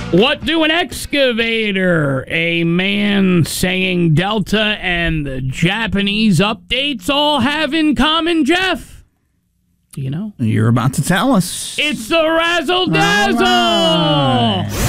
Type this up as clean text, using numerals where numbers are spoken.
What do an excavator, a man saying Delta, and the Japanese updates all have in common, Jeff? Do you know? You're about to tell us. It's the Razzle Dazzle! All right.